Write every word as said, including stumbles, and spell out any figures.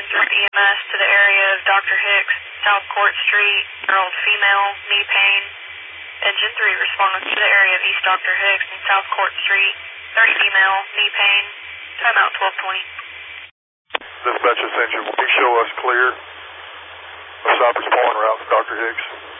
three E M S to the area of Doctor Hicks, South Court Street, girl female, knee pain. Engine three responding to the area of East Doctor Hicks and South Court Street, thirty female, knee pain. Timeout twelve twenty. Dispatch Ascension, will you show us clear of Cypress Point route to Doctor Hicks?